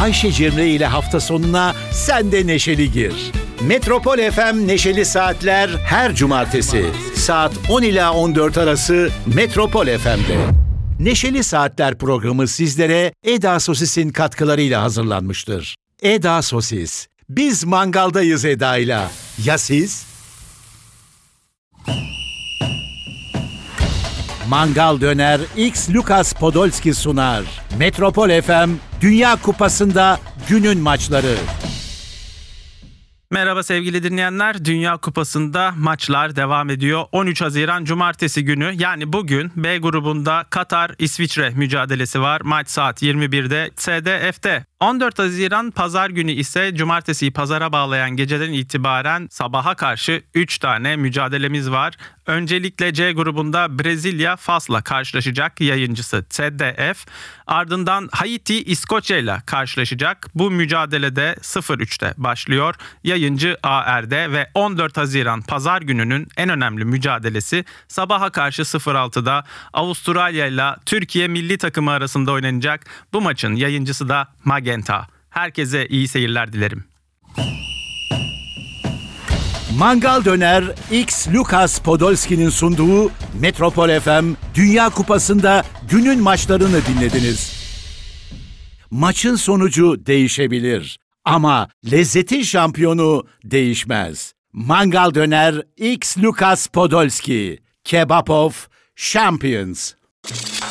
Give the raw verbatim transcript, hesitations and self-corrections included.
Ayşe Cemre ile hafta sonuna sen de neşeli gir. Metropol F M Neşeli Saatler her cumartesi saat on ila on dört arası Metropol F M'de. Neşeli Saatler programı sizlere Eda Sosis'in katkılarıyla hazırlanmıştır. Eda Sosis. Biz mangaldayız Eda'yla. Ya siz? Mangal Döner X Lucas Podolski sunar. Metropol F M Dünya Kupası'nda günün maçları. Merhaba sevgili dinleyenler. Dünya Kupası'nda maçlar devam ediyor. on üç Haziran Cumartesi günü, yani bugün B grubunda Katar-İsviçre mücadelesi var. Maç saat yirmi birde S D F'te. on dört Haziran Pazar günü ise cumartesiyi pazara bağlayan geceden itibaren sabaha karşı üç tane mücadelemiz var. Öncelikle C grubunda Brezilya Fas'la karşılaşacak, yayıncısı S D F. Ardından Haiti İskoçya ile karşılaşacak. Bu mücadelede sıfır üçte başlıyor. Yayıncı A R'de ve on dört Haziran Pazar gününün en önemli mücadelesi sabaha karşı sıfır altıda Avustralya ile Türkiye milli takımı arasında oynanacak. Bu maçın yayıncısı da Magenta. Herkese iyi seyirler dilerim. Mangal Döner X Lucas Podolski'nin sunduğu Metropol F M Dünya Kupası'nda günün maçlarını dinlediniz. Maçın sonucu değişebilir ama lezzetin şampiyonu değişmez. Mangal Döner X Lucas Podolski. Kebab of Champions.